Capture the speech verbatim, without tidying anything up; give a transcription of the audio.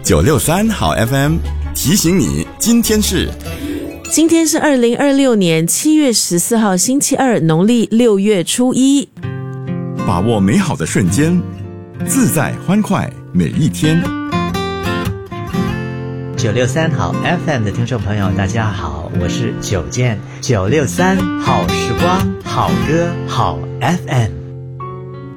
九六三好 F M 提醒你，今天是今天是二零二六年七月十四号星期二，农历六月初一。 把握美好的瞬间，自在欢快每一天。 九六三好 F M 的听众朋友，大家好，我是九健。九六三好时光，好歌，好 F M。